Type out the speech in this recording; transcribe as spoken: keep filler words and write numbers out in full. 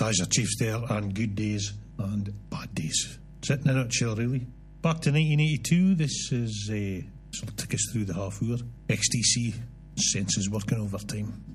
Kaiser Chiefs there, and good days and bad days. That's it in a nutshell, really. Back to nineteen eighty-two. This is uh, this will take us through the half hour. X T C, Senses Working Overtime.